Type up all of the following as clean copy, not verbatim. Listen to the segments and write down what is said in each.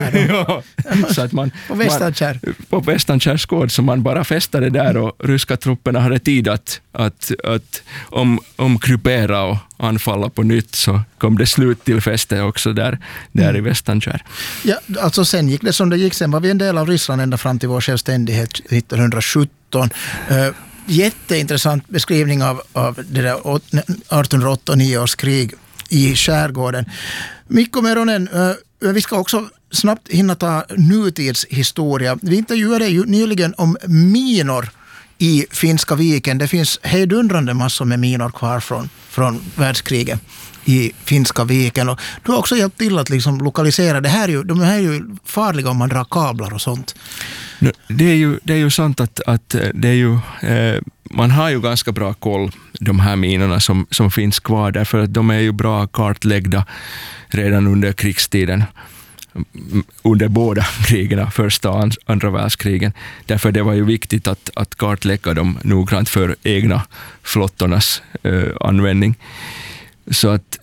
Ja, så att man På Västankärs gård, så man bara fästade där och ryska trupperna hade tid att omkrypera och anfalla på nytt, så kom det slut till fäste också där i Västankär. Ja, alltså sen gick det som det gick. Sen var vi en del av Ryssland ända fram till vår självständighet 1917. Jätteintressant beskrivning av det där 1889 års krig i skärgården. Mikko Meronen, vi ska också snabbt hinna ta nutidshistoria. Vi intervjuade ju nyligen om minor i Finska viken. Det finns hejdundrande massor med minor kvar från världskriget i Finska viken. Och du har också hjälpt till att liksom lokalisera. De här är ju farliga om man drar kablar och sånt. Det är ju sant att det är ju, man har ju ganska bra koll de här minorna som finns kvar, därför att de är ju bra kartläggda redan under krigstiden, under båda krigen, första och andra världskrigen. Därför det var ju viktigt att kartlägga dem noggrant för egna flottornas användning. Så att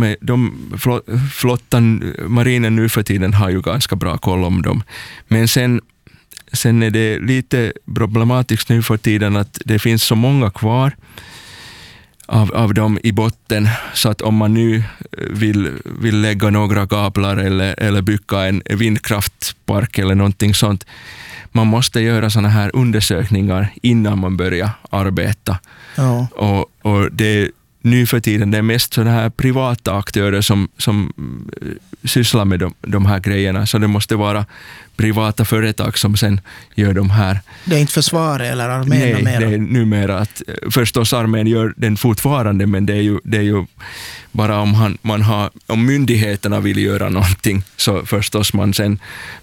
flottan, marinen nu för tiden har ju ganska bra koll om dem. Men sen är det lite problematiskt nu för tiden att det finns så många kvar av dem i botten, så att om man nu vill lägga några kablar eller bygga en vindkraftpark eller någonting sånt, man måste göra såna här undersökningar innan man börjar arbeta. Ja. Och det nu för tiden det är mest sådana här privata aktörer som sysslar med de här grejerna, så det måste vara privata företag som sen gör de här. Det är inte försvaret eller armén? Nej, det är numera att förstås armén gör den fortfarande, men det är ju bara om myndigheterna vill göra någonting, så förstås man sen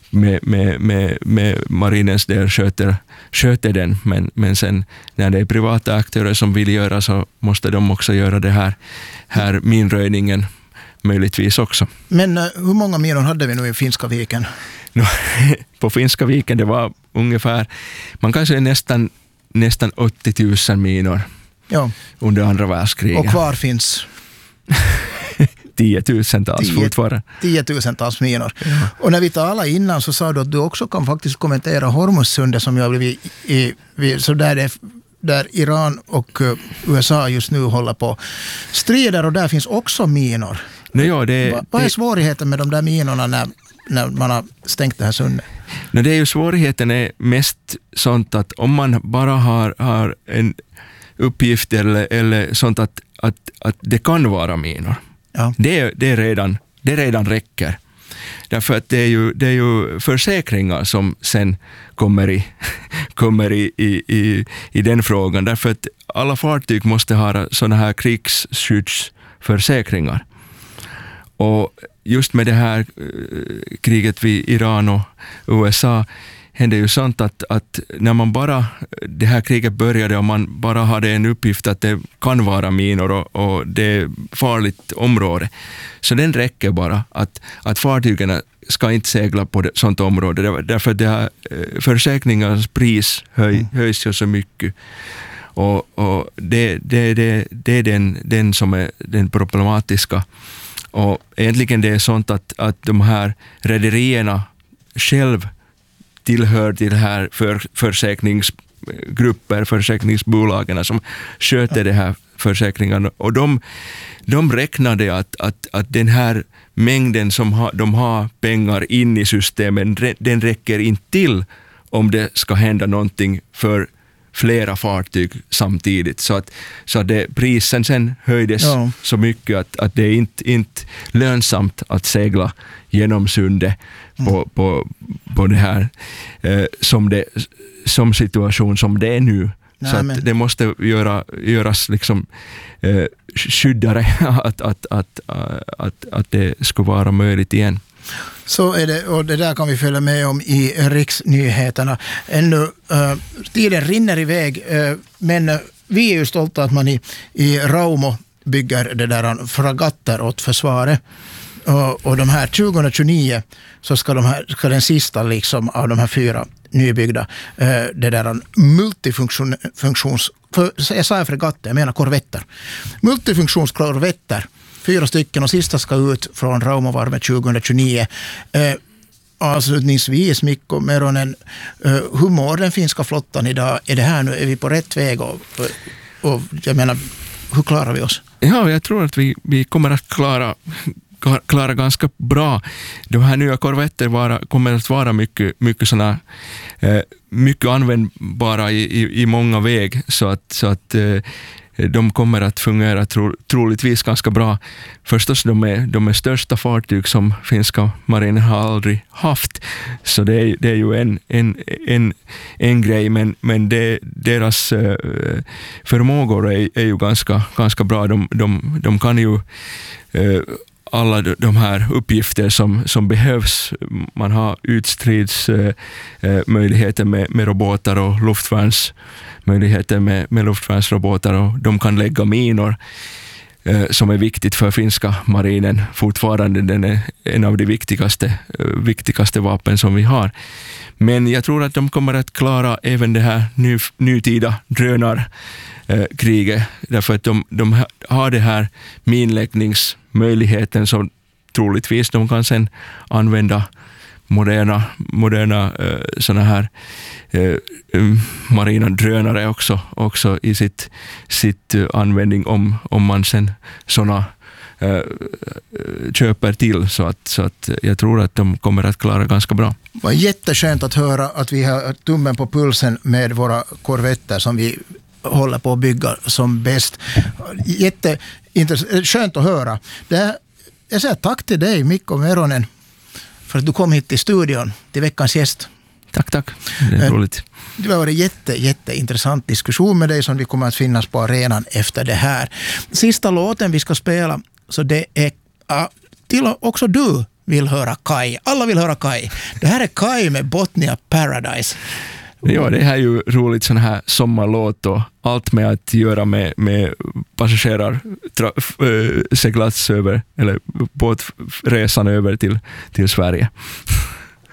med marinens del sköter den, men sen när det är privata aktörer som vill göra, så måste de också göra det här minröjningen möjligtvis också. Men hur många minor hade vi nu i Finska viken? På Finska viken det var ungefär, man kan säga nästan 80 000 minor under andra världskriget. Och kvar finns 10 000-tals fortfarande. 10 000-tals minor. Ja. Och när vi talade innan så sa du att du också kan faktiskt kommentera Hormuzsundet som jag blivit så där Iran och USA just nu håller på strider, och där finns också minor. Vad är svårigheten med de där minorna när man har stängt det här sundet? Det är ju svårigheten är mest sånt att om man bara har en uppgift eller sånt att det kan vara minor. Ja. Det redan räcker. Därför att det är ju försäkringar som sen kommer i den frågan. Därför att alla fartyg måste ha såna här krigsskyddsförsäkringar. Och just med det här kriget vid Iran och USA hände ju sånt att när man bara, det här kriget började och man bara hade en uppgift att det kan vara minor och det är farligt område, så den räcker bara att fartygen ska inte segla på sånt område, därför att det här försäkringarnas pris höjs ju så mycket. Och det är den som är den problematiska. Och egentligen det är sånt att de här rederierna själv tillhör till det här försäkringsbolagen som sköter det här försäkringarna. Och de räknade att den här mängden som de har pengar in i systemen, den räcker inte till om det ska hända någonting för flera fartyg samtidigt. Så att prisen sen höjdes så mycket att det är inte lönsamt att segla genom sundet på det här som situation som det är nu. Nej, så att det måste göras liksom skyddare att det ska vara möjligt igen. Så är det, och det där kan vi följa med om i riksnyheterna. Ännu tiden rinner iväg, men vi är ju stolta att man i Raumo bygger det där fragatter åt försvaret. Och de här 2029 så ska den sista liksom av de här 4 nybyggda det där multifunktions jag sa fregatter, jag menar korvetter. Multifunktionskorvetter, 4 stycken, och sista ska ut från Raumovarvet 2029. avslutningsvis, Mikko Meronen, hur mår den finska flottan idag? Är det här nu, är vi på rätt väg? Och jag menar, hur klarar vi oss? Ja, jag tror att vi kommer att klara ganska bra. De här nya korvetter kommer att vara mycket såna, mycket användbara i många väg, så att de kommer att fungera troligtvis ganska bra. Förstås, de är största fartyg som finska marinen har aldrig haft, så det är ju en grej, men deras förmågor är ju ganska bra. De kan ju alla de här uppgifter som behövs. Man har utstridsmöjligheter med robotar och luftvärnsmöjligheter med luftvärnsrobotar, och de kan lägga minor som är viktigt för finska marinen fortfarande. Den är en av de viktigaste vapen som vi har. Men jag tror att de kommer att klara även det här nutida drönarkriget, därför att de har det här minläggningsmöjligheten som troligtvis de kan sen använda moderna såna här marina drönare också i sitt användning om man sen såna köper till, så att jag tror att de kommer att klara ganska bra. Det var jätteskönt att höra att vi har tummen på pulsen med våra korvetter som vi håller på att bygga som bäst. Skönt att höra. Jag säger tack till dig, Mikko Meronen, för att du kom hit till studion, till veckans gäst. Tack. Det är roligt. Det var en jätteintressant diskussion med dig som vi kommer att finnas på arenan efter det här. Sista låten vi ska spela, så det är till också du vill höra Kai. Alla vill höra Kai. Det här är Kai med Botnia Paradise. Ja, det här är ju roligt sån här sommarlåt, och allt med att göra med passagerarseglats över, eller båtresan över till Sverige.